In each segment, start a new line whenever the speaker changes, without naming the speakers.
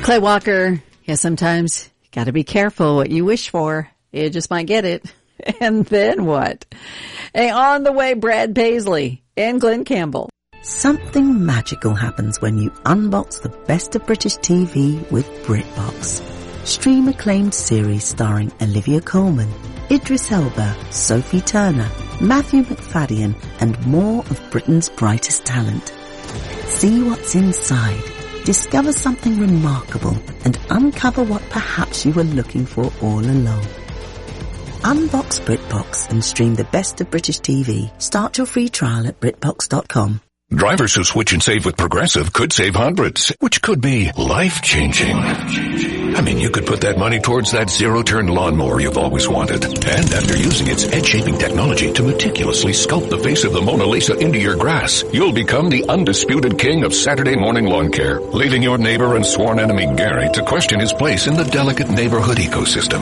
Clay Walker, yeah, sometimes you got to be careful what you wish for. You just might get it. And then what? Hey, on the way, Brad Paisley and Glenn Campbell.
Something magical happens when you unbox the best of British TV with BritBox. Stream acclaimed series starring Olivia Colman, Idris Elba, Sophie Turner, Matthew McFadden, and more of Britain's brightest talent. See what's inside, discover something remarkable, and uncover what perhaps you were looking for all along. Unbox BritBox and stream the best of British TV. Start your free trial at BritBox.com.
Drivers who switch and save with Progressive could save hundreds, which could be life-changing. I mean, you could put that money towards that zero-turn lawnmower you've always wanted. And after using its edge-shaping technology to meticulously sculpt the face of the Mona Lisa into your grass, you'll become the undisputed king of Saturday morning lawn care, leaving your neighbor and sworn enemy Gary to question his place in the delicate neighborhood ecosystem.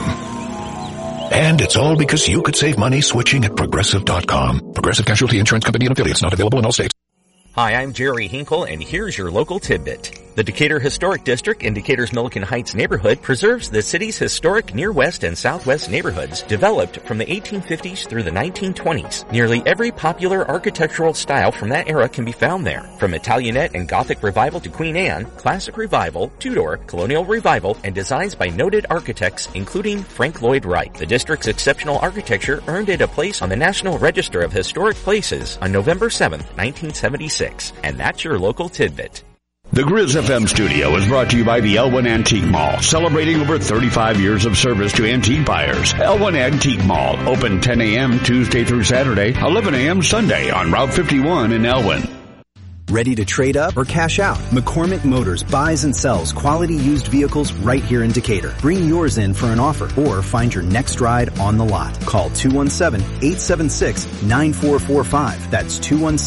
And it's all because you could save money switching at Progressive.com. Progressive Casualty Insurance Company and affiliates, not available in all states.
Hi, I'm Jerry Hinkle, and here's your local tidbit. The Decatur Historic District in Decatur's Milliken Heights neighborhood preserves the city's historic near west and southwest neighborhoods developed from the 1850s through the 1920s. Nearly every popular architectural style from that era can be found there. From Italianate and Gothic Revival to Queen Anne, Classic Revival, Tudor, Colonial Revival, and designs by noted architects including Frank Lloyd Wright. The district's exceptional architecture earned it a place on the National Register of Historic Places on November 7th, 1976. And that's your local tidbit.
The Grizz FM studio is brought to you by the Elwyn Antique Mall, celebrating over 35 years of service to antique buyers. Elwyn Antique Mall, open 10 a.m. Tuesday through Saturday, 11 a.m. Sunday on Route 51 in Elwyn.
Ready to trade up or cash out? McCormick Motors buys and sells quality used vehicles right here in Decatur. Bring yours in for an offer or find your next ride on the lot. Call 217-876-9445. That's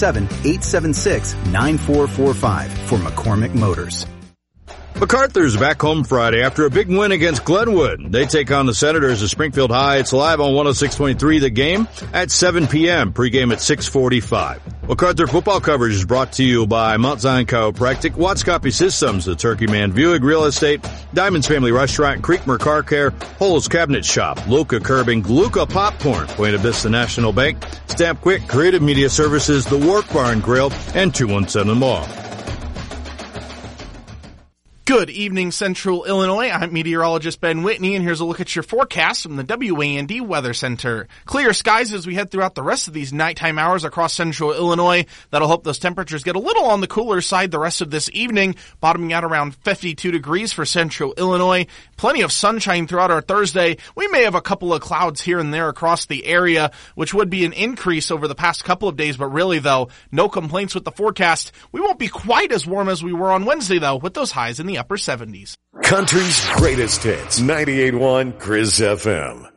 217-876-9445 for McCormick Motors.
MacArthur's back home Friday after a big win against Glenwood. They take on the Senators at Springfield High. It's live on 106.3 The Game at 7 p.m. Pregame at 6:45. MacArthur football coverage is brought to you by Mount Zion Chiropractic, Watts Copy Systems, the Turkey Man Buick Real Estate, Diamonds Family Restaurant, Creekmer Car Care, Holes Cabinet Shop, Luca Curbing, Luca Popcorn, Buena Vista National Bank, Stamp Quick, Creative Media Services, The Work Barn Grill, and 217 Mall.
Good evening, Central Illinois. I'm meteorologist Ben Whitney, and here's a look at your forecast from the WAND Weather Center. Clear skies as we head throughout the rest of these nighttime hours across Central Illinois. That'll help those temperatures get a little on the cooler side the rest of this evening, bottoming out around 52 degrees for Central Illinois. Plenty of sunshine throughout our Thursday. We may have a couple of clouds here and there across the area, which would be an increase over the past couple of days, but really, though, no complaints with the forecast. We won't be quite as warm as we were on Wednesday, though, with those highs in the upper 70s.
Country's greatest hits, 98.1 Grizz FM.